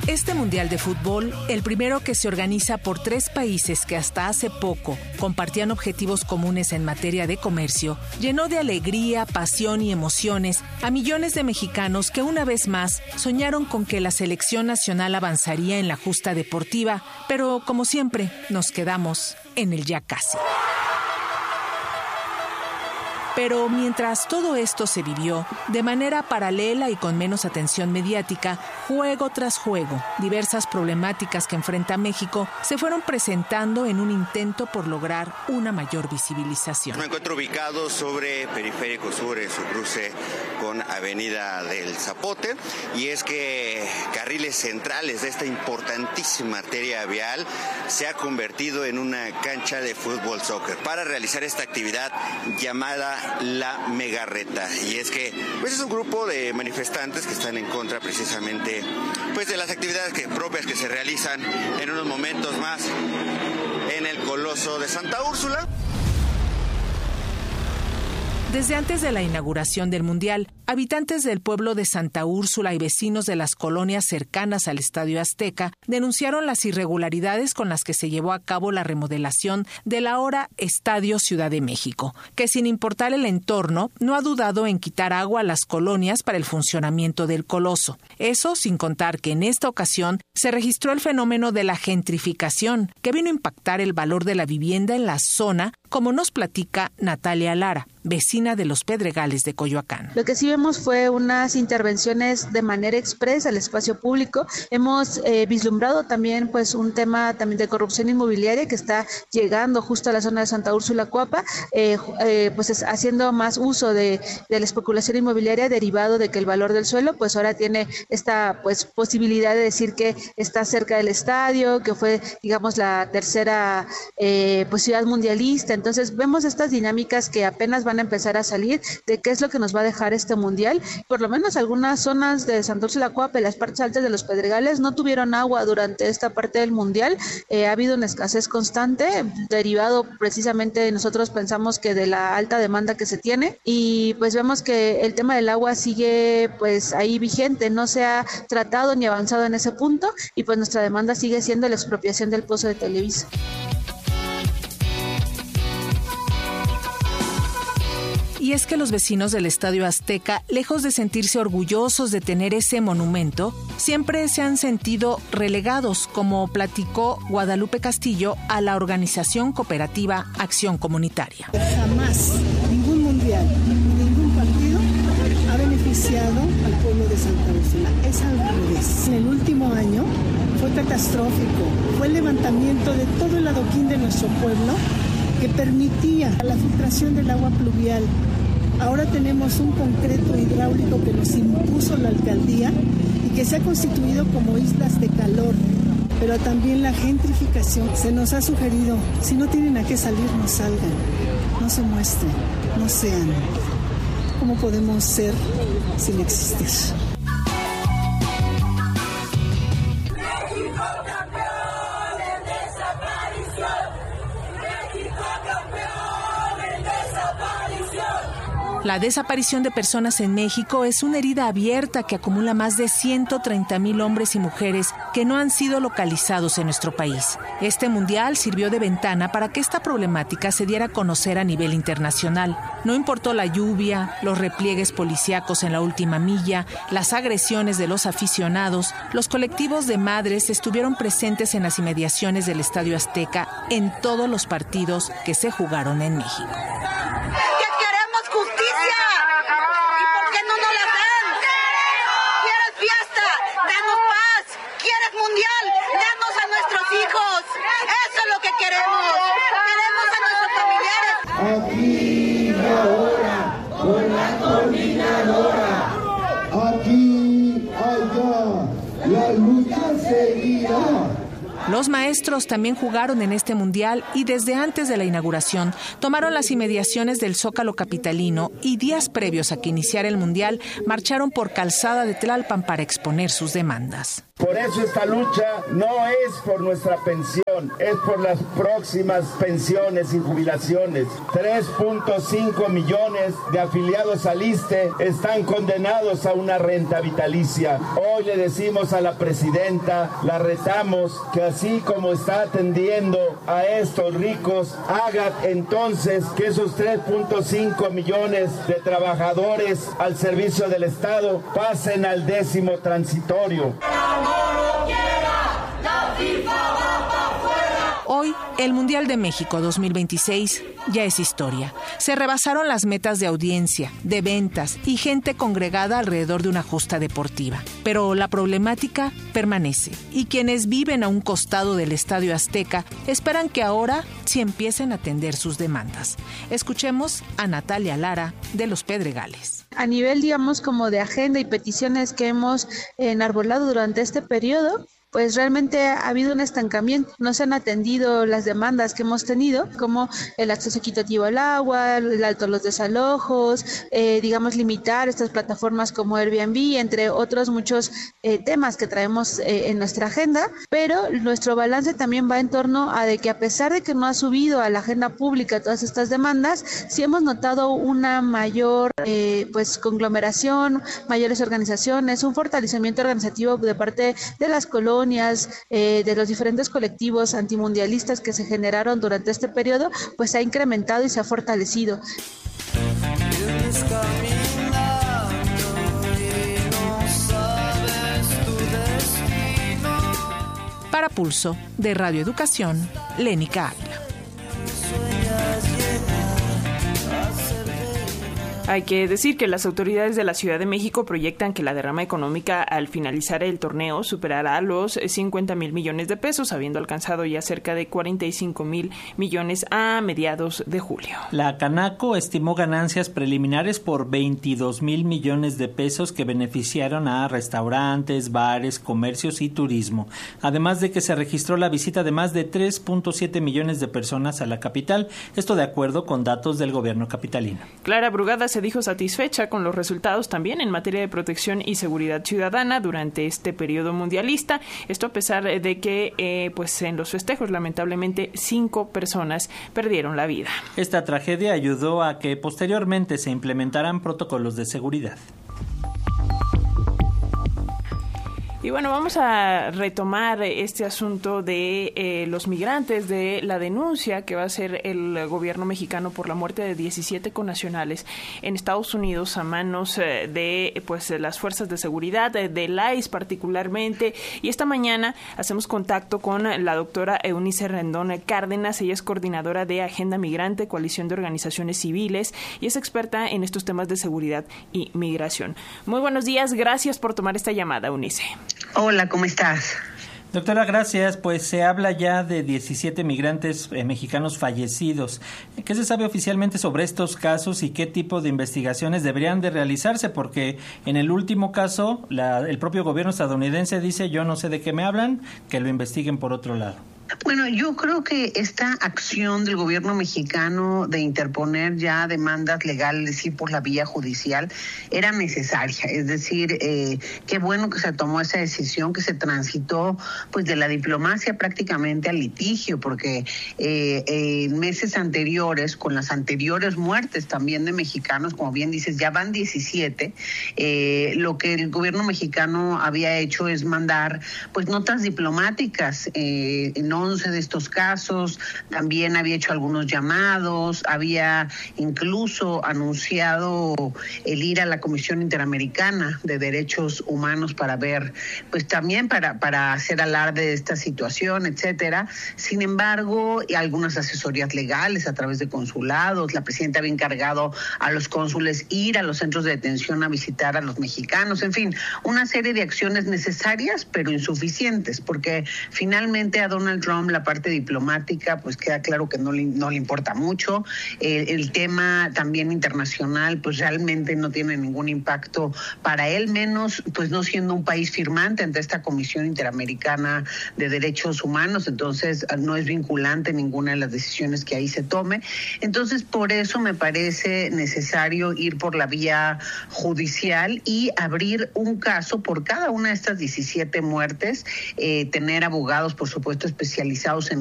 Este Mundial de Fútbol, el primero que se organiza por 3 países que hasta hace poco compartían objetivos comunes en materia de comercio, llenó de alegría, pasión y emociones a millones de mexicanos que una vez más soñaron con que la selección nacional avanzaría en la justa deportiva, pero como siempre nos quedamos en el ya casi. Pero mientras todo esto se vivió, de manera paralela y con menos atención mediática, juego tras juego, diversas problemáticas que enfrenta México se fueron presentando en un intento por lograr una mayor visibilización. Me encuentro ubicado sobre Periférico Sur, en su cruce con Avenida del Zapote, y es que carriles centrales de esta importantísima arteria vial se ha convertido en una cancha de fútbol soccer para realizar esta actividad llamada la Megarreta. Y es que pues es un grupo de manifestantes que están en contra precisamente pues de las actividades propias que se realizan en unos momentos más en el Coloso de Santa Úrsula. Desde antes de la inauguración del Mundial, habitantes del pueblo de Santa Úrsula y vecinos de las colonias cercanas al Estadio Azteca denunciaron las irregularidades con las que se llevó a cabo la remodelación del ahora Estadio Ciudad de México, que sin importar el entorno, no ha dudado en quitar agua a las colonias para el funcionamiento del Coloso. Eso sin contar que en esta ocasión se registró el fenómeno de la gentrificación, que vino a impactar el valor de la vivienda en la zona, como nos platica Natalia Lara, vecina de Los Pedregales de Coyoacán. Lo que sí vemos fue unas intervenciones de manera expresa al espacio público. Hemos vislumbrado también pues un tema también de corrupción inmobiliaria que está llegando justo a la zona de Santa Úrsula, Coapa, haciendo más uso de la especulación inmobiliaria derivado de que el valor del suelo pues ahora tiene esta pues posibilidad de decir que está cerca del estadio, que fue digamos la tercera ciudad mundialista. Entonces vemos estas dinámicas que apenas van a empezar a salir de qué es lo que nos va a dejar este mundial. Por lo menos algunas zonas de Santa Úrsula, Coapa, las partes altas de Los Pedregales no tuvieron agua durante esta parte del mundial. Ha habido una escasez constante derivado precisamente, nosotros pensamos que de la alta demanda que se tiene, y pues vemos que el tema del agua sigue pues ahí vigente, no se ha tratado ni avanzado en ese punto, y pues nuestra demanda sigue siendo la expropiación del pozo de Televisa. Y es que los vecinos del Estadio Azteca, lejos de sentirse orgullosos de tener ese monumento, siempre se han sentido relegados, como platicó Guadalupe Castillo a la organización cooperativa Acción Comunitaria. Jamás ningún mundial, ningún partido ha beneficiado al pueblo de Santa Úrsula. Es al revés. En el último año fue catastrófico. Fue el levantamiento de todo el adoquín de nuestro pueblo que permitía la filtración del agua pluvial. Ahora tenemos un concreto hidráulico que nos impuso la alcaldía y que se ha constituido como islas de calor. Pero también la gentrificación. Se nos ha sugerido, si no tienen a qué salir, no salgan, no se muestren, no sean. ¿Cómo podemos ser sin existir? La desaparición de personas en México es una herida abierta que acumula más de 130,000 hombres y mujeres que no han sido localizados en nuestro país. Este mundial sirvió de ventana para que esta problemática se diera a conocer a nivel internacional. No importó la lluvia, los repliegues policíacos en la última milla, las agresiones de los aficionados, los colectivos de madres estuvieron presentes en las inmediaciones del Estadio Azteca en todos los partidos que se jugaron en México. Aquí y ahora, con la coordinadora, aquí, allá, la lucha seguirá Los maestros también jugaron en este mundial y desde antes de la inauguración tomaron las inmediaciones del Zócalo capitalino y días previos a que iniciara el mundial marcharon por Calzada de Tlalpan para exponer sus demandas. Por eso esta lucha no es por nuestra pensión, es por las próximas pensiones y jubilaciones. 3.5 millones de afiliados al ISSSTE están condenados a una renta vitalicia. Hoy le decimos a la presidenta, la retamos, que así como está atendiendo a estos ricos, haga entonces que esos 3.5 millones de trabajadores al servicio del Estado pasen al 10º transitorio. Hoy, el Mundial de México 2026 ya es historia. Se rebasaron las metas de audiencia, de ventas y gente congregada alrededor de una justa deportiva. Pero la problemática permanece y quienes viven a un costado del Estadio Azteca esperan que ahora sí empiecen a atender sus demandas. Escuchemos a Natalia Lara de Los Pedregales. A nivel, digamos, como de agenda y peticiones que hemos enarbolado durante este periodo, pues realmente ha habido un estancamiento. No se han atendido las demandas que hemos tenido, como el acceso equitativo al agua, el alto a los desalojos, digamos, limitar estas plataformas como Airbnb, entre otros muchos temas que traemos en nuestra agenda, pero nuestro balance también va en torno a de que a pesar de que no ha subido a la agenda pública todas estas demandas, sí hemos notado una mayor pues conglomeración, mayores organizaciones, un fortalecimiento organizativo de parte de las colonias, de los diferentes colectivos antimundialistas que se generaron durante este periodo, pues se ha incrementado y se ha fortalecido. Para Pulso de Radio Educación, Lénica Ávila. Hay que decir que las autoridades de la Ciudad de México proyectan que la derrama económica al finalizar el torneo superará los 50,000 millones de pesos, habiendo alcanzado ya cerca de 45,000 millones a mediados de julio. La Canaco estimó ganancias preliminares por 22,000 millones de pesos que beneficiaron a restaurantes, bares, comercios y turismo, además de que se registró la visita de más de 3.7 millones de personas a la capital, esto de acuerdo con datos del gobierno capitalino. Clara Brugada se dijo satisfecha con los resultados también en materia de protección y seguridad ciudadana durante este periodo mundialista. Esto a pesar de que pues en los festejos lamentablemente 5 personas perdieron la vida. Esta tragedia ayudó a que posteriormente se implementaran protocolos de seguridad. Y bueno, vamos a retomar este asunto de los migrantes, de la denuncia que va a hacer el gobierno mexicano por la muerte de 17 connacionales en Estados Unidos a manos de pues las fuerzas de seguridad, del ICE particularmente. Y esta mañana hacemos contacto con la doctora Eunice Rendón Cárdenas. Ella es coordinadora de Agenda Migrante, Coalición de Organizaciones Civiles, y es experta en estos temas de seguridad y migración. Muy buenos días, gracias por tomar esta llamada, Eunice. Hola, ¿cómo estás? Doctora, gracias. Pues se habla ya de 17 migrantes mexicanos fallecidos. ¿Qué se sabe oficialmente sobre estos casos y qué tipo de investigaciones deberían de realizarse? Porque en el último caso, el propio gobierno estadounidense dice, yo no sé de qué me hablan, que lo investiguen por otro lado. Bueno, yo creo que esta acción del gobierno mexicano de interponer ya demandas legales y por la vía judicial era necesaria. Es decir, qué bueno que se tomó esa decisión, que se transitó pues de la diplomacia prácticamente al litigio, porque en meses anteriores, con las anteriores muertes también de mexicanos, como bien dices, ya van 17, lo que el gobierno mexicano había hecho es mandar pues notas diplomáticas en 11 de estos casos, también había hecho algunos llamados, había incluso anunciado el ir a la Comisión Interamericana de Derechos Humanos para ver, pues también para hacer alarde de esta situación, etcétera. Sin embargo, algunas asesorías legales a través de consulados, la presidenta había encargado a los cónsules ir a los centros de detención a visitar a los mexicanos, en fin, una serie de acciones necesarias pero insuficientes, porque finalmente a Donald Trump, la parte diplomática, pues queda claro que no le importa mucho. El tema también internacional, pues realmente no tiene ningún impacto para él, menos pues no siendo un país firmante ante esta Comisión Interamericana de Derechos Humanos, entonces no es vinculante ninguna de las decisiones que ahí se tome. Entonces, por eso me parece necesario ir por la vía judicial y abrir un caso por cada una de estas 17 muertes, tener abogados, por supuesto, especializados en